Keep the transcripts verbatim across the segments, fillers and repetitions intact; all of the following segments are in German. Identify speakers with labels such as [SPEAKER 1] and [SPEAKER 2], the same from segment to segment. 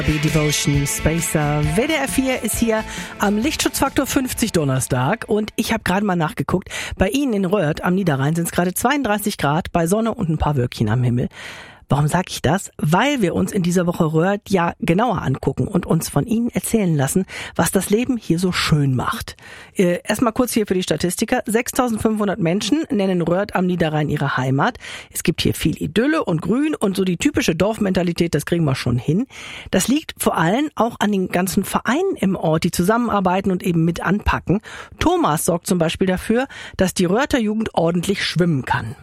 [SPEAKER 1] Devotion Spacer. W D R vier ist hier am Lichtschutzfaktor fünfzig Donnerstag und ich habe gerade mal nachgeguckt. Bei Ihnen in Röhrt am Niederrhein sind es gerade zweiunddreißig Grad bei Sonne und ein paar Wölkchen am Himmel. Warum sage ich das? Weil wir uns in dieser Woche Röhrt ja genauer angucken und uns von Ihnen erzählen lassen, was das Leben hier so schön macht. Äh, erstmal kurz hier für die Statistiker. sechstausendfünfhundert Menschen nennen Röhrt am Niederrhein ihre Heimat. Es gibt hier viel Idylle und Grün und so die typische Dorfmentalität, das kriegen wir schon hin. Das liegt vor allem auch an den ganzen Vereinen im Ort, die zusammenarbeiten und eben mit anpacken. Thomas sorgt zum Beispiel dafür, dass die Röhrter Jugend ordentlich schwimmen kann.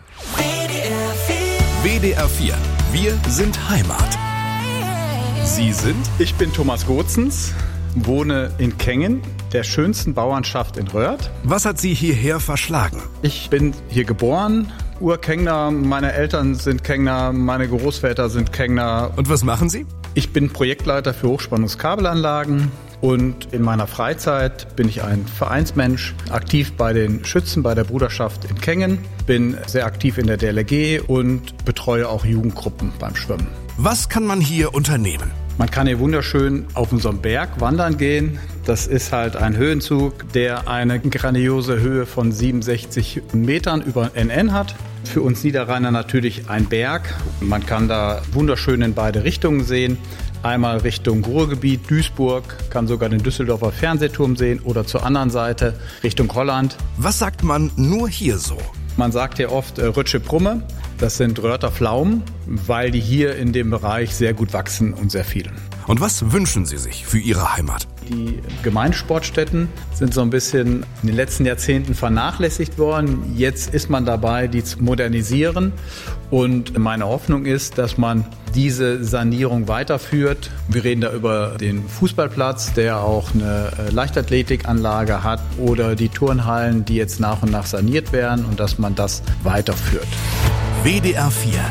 [SPEAKER 2] W D R vier. Wir sind Heimat. Sie sind?
[SPEAKER 3] Ich bin Thomas Gozens, wohne in Kengen, der schönsten Bauernschaft in Röhrt.
[SPEAKER 2] Was hat Sie hierher verschlagen?
[SPEAKER 3] Ich bin hier geboren, Urkengner, meine Eltern sind Kengner, meine Großväter sind Kengner.
[SPEAKER 2] Und was machen Sie?
[SPEAKER 3] Ich bin Projektleiter für Hochspannungskabelanlagen. Und in meiner Freizeit bin ich ein Vereinsmensch, aktiv bei den Schützen, bei der Bruderschaft in Kengen, bin sehr aktiv in der D L R G und betreue auch Jugendgruppen beim Schwimmen.
[SPEAKER 2] Was kann man hier unternehmen?
[SPEAKER 3] Man kann hier wunderschön auf unserem Berg wandern gehen. Das ist halt ein Höhenzug, der eine grandiose Höhe von siebenundsechzig Metern über N N hat. Für uns Niederrheiner natürlich ein Berg. Man kann da wunderschön in beide Richtungen sehen. Einmal Richtung Ruhrgebiet, Duisburg, kann sogar den Düsseldorfer Fernsehturm sehen oder zur anderen Seite Richtung Holland.
[SPEAKER 2] Was sagt man nur hier so?
[SPEAKER 3] Man sagt hier oft äh, Rötsche Prumme. Das sind Röhrter Pflaumen, weil die hier in dem Bereich sehr gut wachsen und sehr viel.
[SPEAKER 2] Und was wünschen Sie sich für Ihre Heimat?
[SPEAKER 3] Die Gemeinsportstätten sind so ein bisschen in den letzten Jahrzehnten vernachlässigt worden. Jetzt ist man dabei, die zu modernisieren. Und meine Hoffnung ist, dass man diese Sanierung weiterführt. Wir reden da über den Fußballplatz, der auch eine Leichtathletikanlage hat, oder die Turnhallen, die jetzt nach und nach saniert werden, und dass man das weiterführt.
[SPEAKER 2] W D R vier.